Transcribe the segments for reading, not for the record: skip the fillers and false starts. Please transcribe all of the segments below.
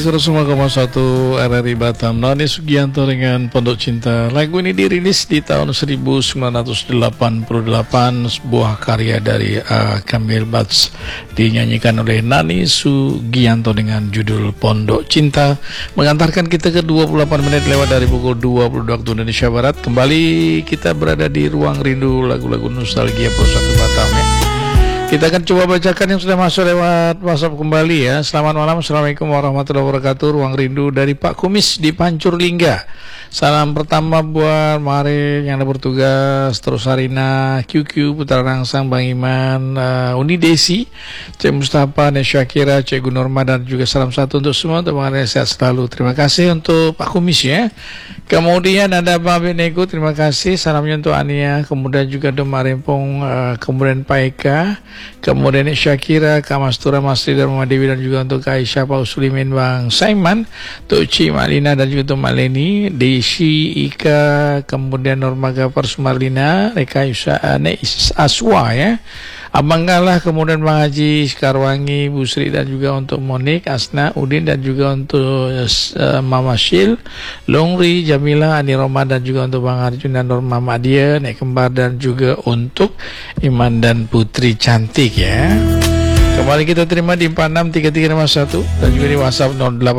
101,1 RRI Batam. Nani Sugianto dengan Pondok Cinta. Lagu ini dirilis di tahun 1988, sebuah karya dari Kamil Bats, dinyanyikan oleh Nani Sugianto dengan judul Pondok Cinta. Mengantarkan kita ke 28 menit lewat dari pukul 20 waktu Indonesia Barat. Kembali kita berada di Ruang Rindu, lagu-lagu nostalgia Pro 1 Batam ya. Kita akan coba bacakan yang sudah masuk lewat WhatsApp kembali ya. Selamat malam, Assalamualaikum warahmatullahi wabarakatuh. Ruang Rindu dari Pak Kumis di Pancur Lingga. Salam pertama buat Mari yang ada bertugas, terus Sarina, QQ, Putra Rangsang, Bang Iman, Uni Desi, Cik Mustafa, Nek Syakira, Cik Gunorma, dan juga salam satu untuk semua. Terima kasih, sehat selalu. Terima kasih untuk Pak Kumis ya. Kemudian ada Bang Benego, terima kasih. Salamnya untuk Ania, kemudian juga untuk Marempong, kemudian Pak Eka, kemudian Syakira, Kak Mastura, Mas Ridar, Mama Dewi, dan juga untuk Kak Aisyah, Pak Uslimin, Bang Saiman, untuk Cik Malina, dan juga untuk Mak Leni, Desi, Ika, kemudian Norma Gafar, Sumarlina, Reka Nek Aswa ya, Abang Galah, kemudian Bang Haji Sekarwangi, Bu Sri, dan juga untuk Monik, Asna, Udin, dan juga untuk Mama Syil, Longri, Jamila, Ani Roma, dan juga untuk Bang Arjun dan Norma Madia, Nek Kembar, dan juga untuk Iman dan Putri Cantik ya. Kembali kita terima di 463351 dan juga di WhatsApp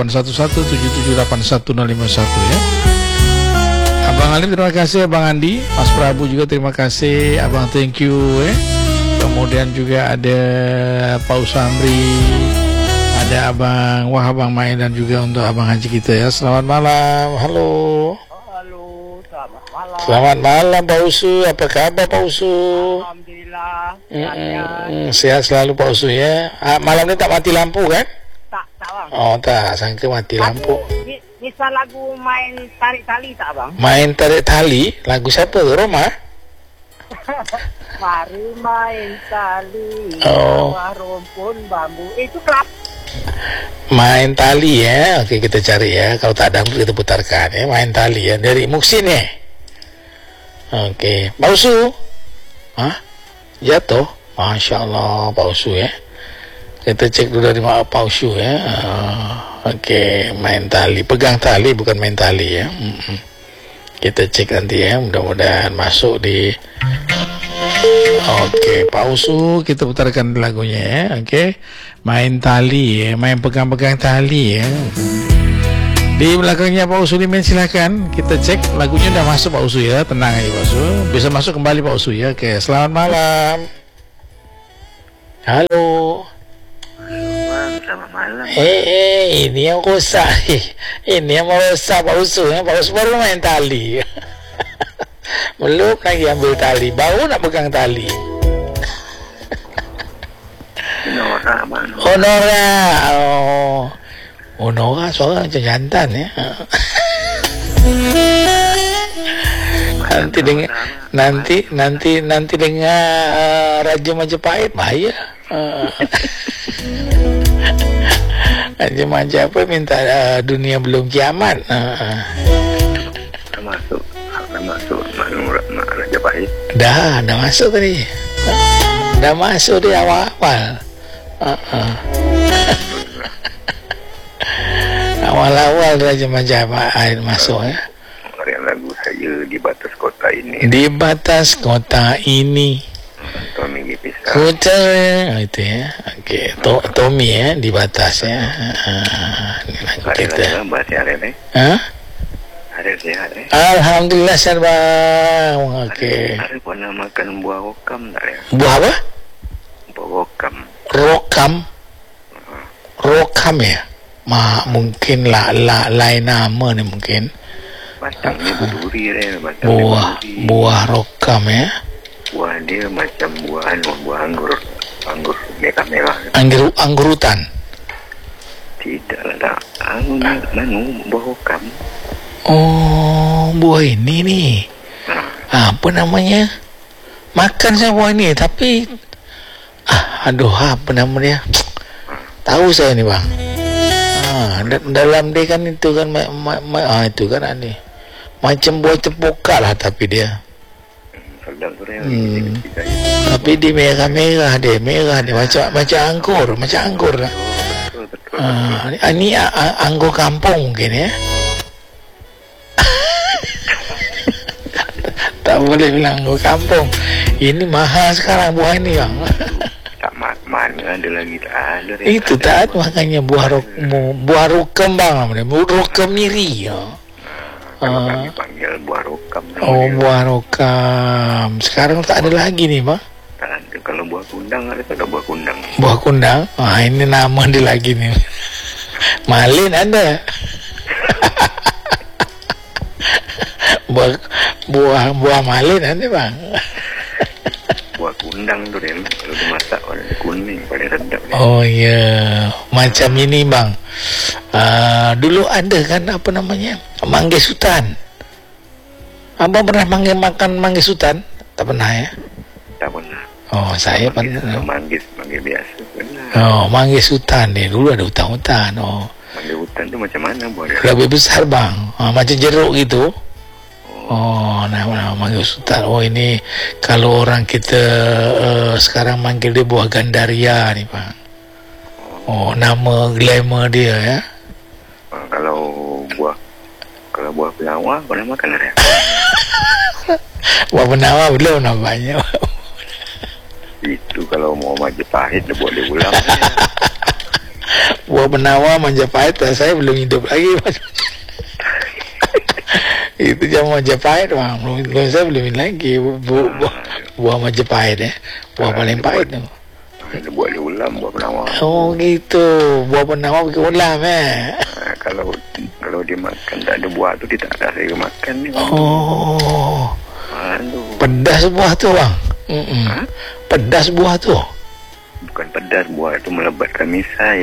0811778101 ya. Abang Alim terima kasih, Abang Andi, Mas Prabu juga terima kasih, Abang thank you ya. Kemudian juga ada Pak Usamri, ada Abang Wah, Abang Main, dan juga untuk Abang Haji kita ya. Selamat malam. Halo. Halo, selamat malam. Selamat malam Pak Usu. Apa kabar Pak Usu? Alhamdulillah. Sehat selalu Pak Usu ya. Malam ni tak mati lampu kan? Tak bang. Oh tak, sangka mati lampu. Misal lagu main tarik tali tak bang? Main tarik tali? Lagu siapa tu, Roma? Mari main tali, bawah rumpun bambu. Itu kelap. Main tali ya. Okey, kita cari ya. Kalau tak ada kita putarkan ya. Main tali ya. Dari Muksin ya. Okey. Pak Usu. Hah? Jatuh? Masya Allah Pak Usu ya. Kita cek dulu dari Pak Usu ya. Okey. Main tali. Pegang tali bukan main tali ya. Kita cek nanti ya. Mudah-mudahan masuk di... Okey, Pak Usu, kita putarkan lagunya ya. Okey. Main tali ya, main pegang-pegang tali ya. Di belakangnya Pak Usu Limen, silakan. Kita cek lagunya dah masuk Pak Usu ya. Tenang aja Pak Usu. Bisa masuk kembali Pak Usu ya. Okey, selamat malam. Halo. Selamat malam. Ini yang rosak. Ini yang merosak Pak Usu ya. Pak Usu baru main tali. Belum lagi ambil tali, baru nak pegang tali. Nora bang. Oh Nora, oh Nora suara macam jantan ya. nanti dengar Raja Majapahit bahaya. Raja Majapahit minta dunia belum kiamat. Masuk Majapahit. Dah masuk tadi. Dah masuk di awal-awal. Awal-awal Raja Majapahit masuk ya. Lagu saya di batas kota ini. Di batas kota ini. Tommy Gipisa. Kota itu ya. Okey, Tommy ya di batas ya. Ini lagu kita. Hah? Ada sehat Alhamdulillah sehat bang. Okey. Ada pernah makan buah rokam tak ya? Buah apa? Buah rokam. Rokam ya? Mungkin lain nama ni mungkin. Batangnya berduri Buah rokam ya? Buah dia macam buah anggur merah-merah. Anggur hutan? Tidak lah. Buah rokam. Oh, buah ini nih. Apa namanya? Makan saya buah ini, tapi aduh, apa nama dia? Tahu saya ni bang. Dalam dia kan itu kan itu kan ani. Macam buah cepoka lah tapi dia. Tapi dia merah dia macam anggur lah. Ini anggur kampung mungkin ya. Tak boleh bilang anggur kampung. Ini mahal sekarang buah ini bang. Tak mana ada lagi, tak ada. Itu tak ada, makanya buah rokem bang namanya. Rokem miri ya. Kalau kami panggil buah rokam. Buah rokam. Sekarang tak ada lagi nih bang. Tak ada. Kalau buah kundang ada, tak ada buah kundang. Buah kundang? Ini nama dia lagi nih. Malin ada. buah malin ada bang. Buah kundang tu dia, kalau dimasak warna kuning, paling redap dia. Oh ya, macam ini bang. Dulu ada kan apa namanya, manggis hutan. Abang pernah makan manggis hutan? Tak pernah ya? Tak pernah. Oh, saya pernah. Manggis biasa pernah. Oh, manggis hutan ni. Dulu ada hutan-hutan. Oh. Manggis hutan tu macam mana buah dia? Lebih besar bang. Macam jeruk gitu. Oh, nama manggis hutan. Oh, ini kalau orang kita sekarang manggil dia buah gandaria ni bang. Oh, nama glamour dia ya. Kalau buah penawar pernah makan tak? Buah penawar belum namanya. Itu kalau mau Majapahit dia buat dia ulang. Buah penawar Majapahit saya belum hidup lagi. Itu zaman Majapahit bang. Belum saya belum lagi buah Majapahit ya. Buah paling pahit tu. Dia buat dia ulam buah penawar. Oh gitu. Buah penawar bikin ulam Kalau dia makan tak ada buah tu, dia tak ada saya makan ni. Oh. Pedas buah tu bang. Pedas buah tu. Bukan pedas, buah itu melebatkan misai.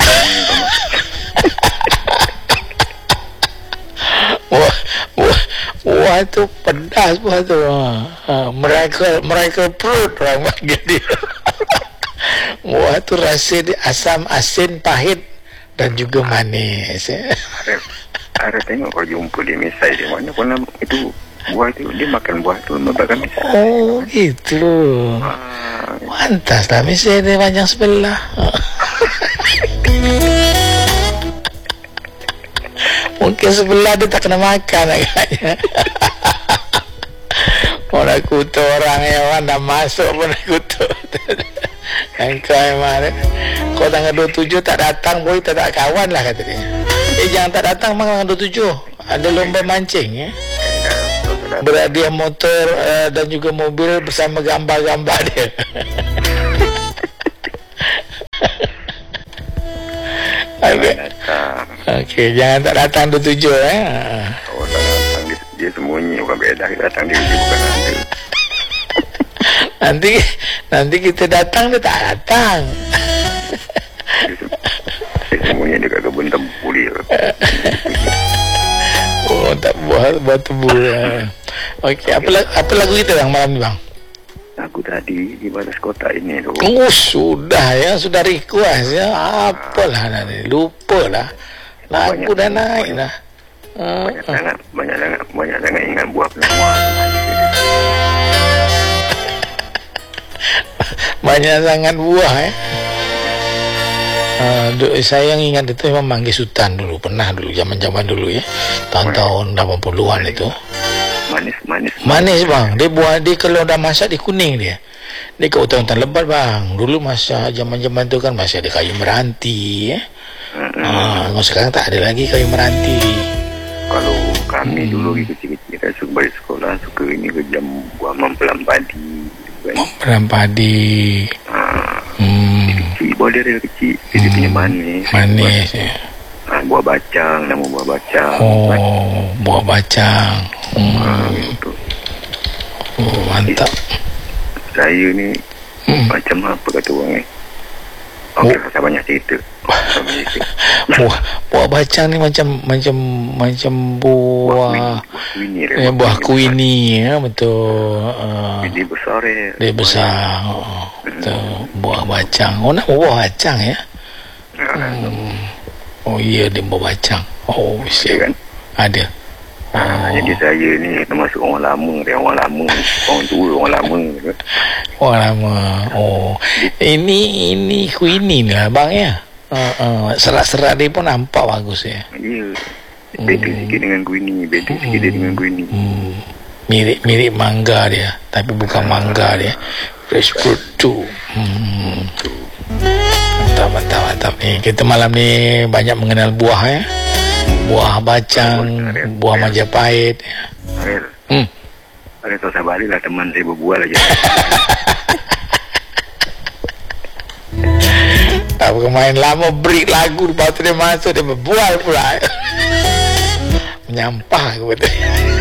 Buah tu pedas buah tu. Mereka perut orang panggil dia. Buah tu rasa dia asam, asin, pahit dan juga manis. Ada tengok kalau jumpa dia misai dia mana pun itu buah itu, dia makan buah tu melebatkan misai. Oh gitu. Mantas lah misai dia panjang sebelah. Mungkin sebelah dia tak kena makan agaknya. Orang kutu orang yang dah masuk pun nak kutu. Engkau memang kau tanggal 27 tak datang boy, tak ada kawan lah kata dia. Jangan tak datang bang tanggal 27. Ada lomba mancing ya. Berhadiah motor dan juga mobil bersama gambar-gambar dia. Okey, jangan tak datang 27 Oh, tak datang dia sembunyi, bukan beda kita datang dia bukan ada. Nanti kita datang dia tak datang. Dia sembunyi dekat kebun tebu dia. Oh, tak buat tebu. Okey, apa lagu kita bang malam ni bang? Lagu tadi di batas kota ini tu. Oh, sudah request ya. Apalah nanti lupalah. Lagu dah naik dah. Banyak sangat ingat buah penawar. Banyak sangat buah saya yang ingat itu memang manggis hutan dulu, pernah dulu zaman dulu ya, tahun 80-an itu. Manis bang. Dia kalau dah masak dia kuning dia ke hutan-hutan lebat bang. Dulu masa zaman tu kan masih ada kayu meranti ya. Sekarang tak ada lagi kayu meranti. Kalau kami dulu kecil-kecil kita suka balik sekolah, suka ini kerja buah mempelam padi. Mempelam padi. Kecil, buah dia kecil. Dia punya manis ya. Buah bacang, nama buah bacang. Oh, buah bacang. Oh, mantap. Saya ni macam apa kata orang ni? Okey, saya banyak cerita. Buah bacang ni macam buah kuini ya, betul. Dia besar dia besar. Betul. Buah bacang. Oh, nama buah bacang ya. Oh iya, dia buah bacang. Oh, siap. Kan? Ada. Jadi saya ni termasuk orang lama, orang tua, orang lama. Orang lama. Oh, ini kuini ni lah bang ya. Serat-serat dia pun nampak bagus ya. Ya. Beda sikit dengan Guini. Beda sikit dia dengan Guini. Mirip mangga dia, tapi bukan mangga dia. Fresh fruit tu. Mantap. Kita malam ni banyak mengenal buah ya. Buah bacang, buah Majapahit. Ariel. Ariel tahu saya balik lah teman saya berbual aja. Tak main lama break lagu, lepas tu dia masuk, dia berbual pula. Menyampah aku betul.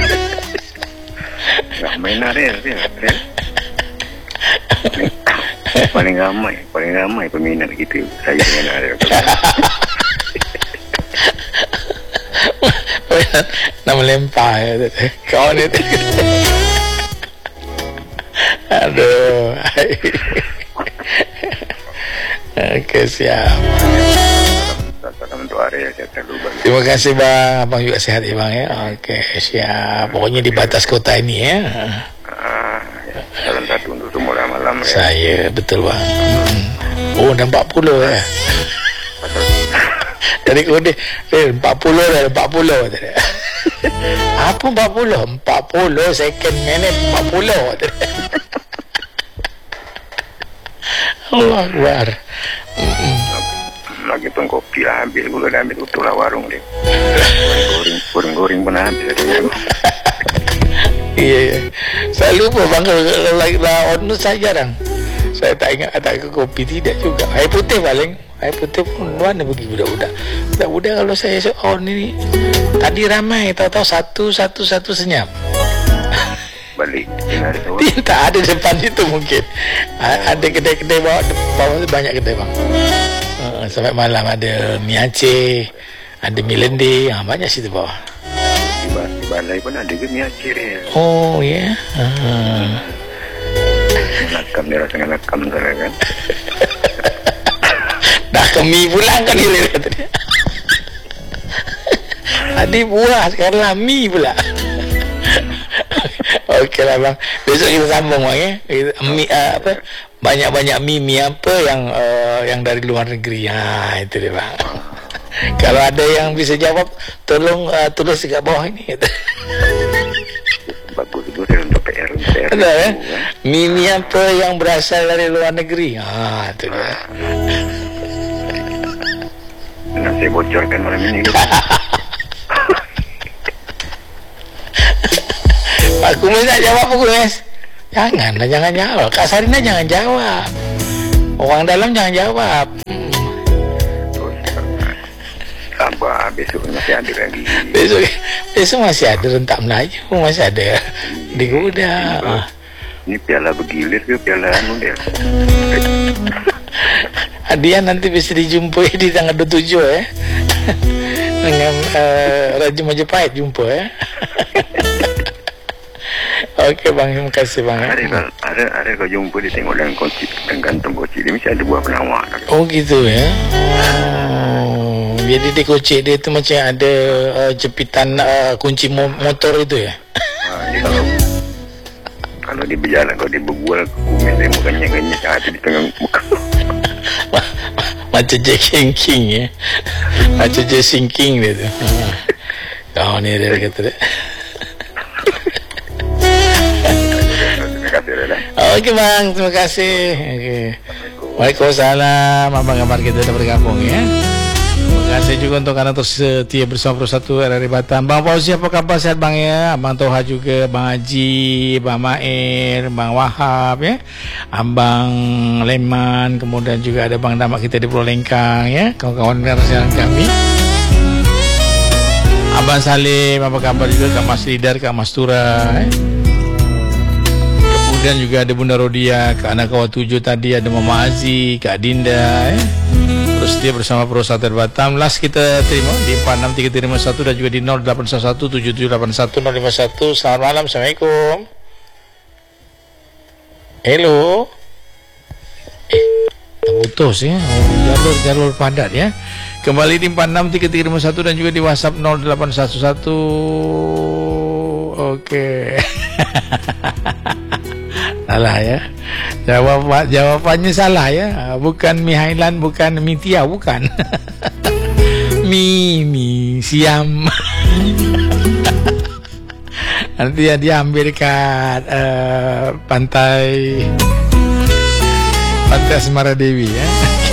Nggak main Ariel. Paling ramai peminat kita. Saya dengan Ariel. Nak melempar ya, kawan itu. Aduh. Okey, siap. Salam untuk Ariel. Terima kasih bang. Abang juga sihat ya bang ya. Okey, siap. Pokoknya di batas kota ini ya. Salam satu untuk semua malam ya. Saya betul bang. Oh, dah 40 ya. Tadi kode 40 dah 40 tadi. Apa 40? 40 second minute 40 tadi. Allah Akbar. Lagi pun kopi lah habis, gula dah ambil tutup lah warung dia. Goreng pun habis. Iya. Saya lupa bang kalau on saya jarang. Saya tak ingat ada ke kopi, tidak juga. Air putih paling. Air putih pun mana pergi budak-budak. Budak-budak kalau saya on ini tadi ramai, tahu-tahu satu senyap. Balik. Tak ada depan itu mungkin. Ada kedai-kedai bawah banyak kedai bang. Sampai malam ada mie Aceh, ada mie lende, banyak situ bawah. Di balai pun ada ke mie Aceh dia. Oh ya. Nakam dia rasa nakam sana kan. Dah ke mie pula kan dia kata dia. Adik buah sekarang lah mie pula. Okey lah bang. Besok kita sambung bang ya. Mie apa? Banyak-banyak mie apa yang dari luar negeri. Itu dia bang. Kalau ada yang bisa jawab, tolong tulis dekat bawah ini. Bagus itu saya untuk PR. Ada ya? Mie apa yang berasal dari luar negeri? Itu dia. Nak saya bocorkan malam ini. Aku minta jawab aku guys. Jangan jawab. Kak Sarina jangan jawab. Orang dalam jangan jawab. Sabar, besok masih ada lagi. Besok masih ada rentak Melayu, masih ada di gudang. Ini piala bergilir ke piala anu dia? Hadiah nanti bisa dijumpai di tanggal 27 ya. Dengan Raja Majapahit jumpa ya. Okey bang, terima kasih bang. Ada kau jumpa dia tengok dalam kunci, dalam kantong kunci dia mesti ada buah penawar. Oh gitu ya. Jadi di kunci dia tu macam ada jepitan kunci motor itu ya. Kalau dia berjalan, kalau dia berbual, kumis dia mukanya ada di tengah muka. Macam Jack King ya. Macam Jason King dia tu. Kau ni dia kata dia. Okey bang, terima kasih. Okay. Waalaikumsalam. Abang gambar kita dah bergabung ya. Terima kasih juga untuk anda terus setia bersama Pro 1 RRI Batam. Bang Fauzi apa khabar, sehat bang ya? Abang Toha juga, Bang Haji, Bang Mair, Bang Wahab ya. Abang Leman, kemudian juga ada Bang Damak kita di Pulau Lengkang ya. Kawan-kawan persiaran kami. Abang Salim apa khabar juga, Kak Mas Lidar, Kak Mas Tura ya. Dan juga ada Bunda Rodia, Kak Anakawa 7 tadi, ada Mama Azi, Kak Dinda ya. Terus dia bersama Pro 1 Batam. Last kita terima di 463351 dan juga di 081177810151. Selamat malam, Assalamualaikum. Hello. Terputus ya. Jalur padat ya. Kembali di 463351 dan juga di WhatsApp 0811. Okey. Salah ya. Jawabannya salah ya. Bukan mie Hailan, bukan mie Tia, bukan. mie siam. Nanti ya dia ambil dekat pantai Asmara Dewi ya.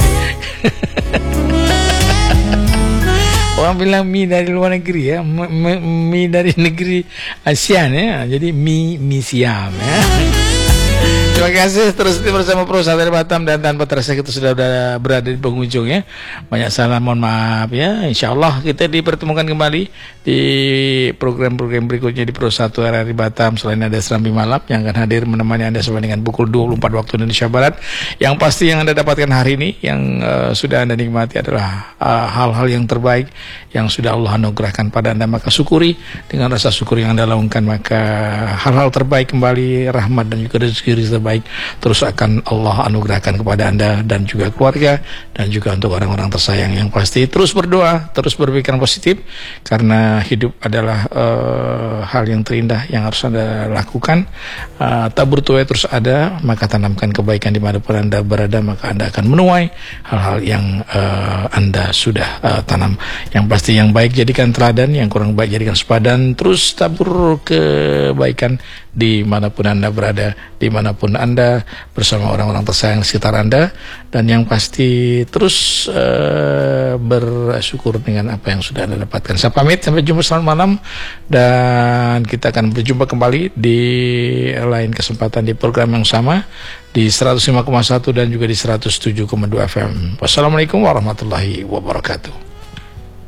Orang bilang mie dari luar negeri ya, mie dari negeri ASEAN ya, jadi mie siam ya. Terima kasih, terus bersama Pro dari Batam, dan tanpa terasa kita sudah berada di penghujung ya. Banyak salah, mohon maaf ya. Insya Allah kita dipertemukan kembali di program-program berikutnya di Pro 1 RRI Batam. Selain ada Serambi Malam yang akan hadir menemani Anda sampai dengan pukul 24 waktu Indonesia Barat. Yang pasti yang Anda dapatkan hari ini, yang sudah Anda nikmati adalah hal-hal yang terbaik yang sudah Allah anugerahkan pada Anda. Maka syukuri, dengan rasa syukur yang Anda lakukan, maka hal-hal terbaik kembali, rahmat dan juga rezeki terbaik terus akan Allah anugerahkan kepada Anda dan juga keluarga, dan juga untuk orang-orang tersayang. Yang pasti terus berdoa, terus berpikiran positif, karena hidup adalah hal yang terindah yang harus Anda lakukan. Tabur tuai terus ada, maka tanamkan kebaikan dimanapun Anda berada, maka Anda akan menuai hal-hal yang Anda sudah tanam. Yang pasti yang baik jadikan teladan, yang kurang baik jadikan sepadan. Terus tabur kebaikan dimanapun Anda berada, dimanapun Anda bersama orang-orang tersayang sekitar Anda. Dan yang pasti terus bersyukur dengan apa yang sudah Anda dapatkan. Saya pamit, sampai jumpa, selamat malam, dan kita akan berjumpa kembali di lain kesempatan di program yang sama di 105,1 dan juga di 107,2 FM. Wassalamualaikum warahmatullahi wabarakatuh.